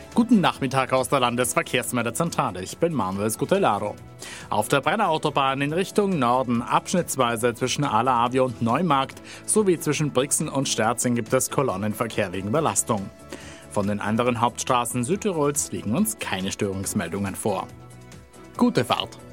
Guten Nachmittag aus der Landesverkehrsmeldezentrale. Ich bin Manuel Scutellaro. Auf der Brenner Autobahn in Richtung Norden, abschnittsweise zwischen Alaavio und Neumarkt sowie zwischen Brixen und Sterzing gibt es Kolonnenverkehr wegen Belastung. Von den anderen Hauptstraßen Südtirols liegen uns keine Störungsmeldungen vor. Gute Fahrt!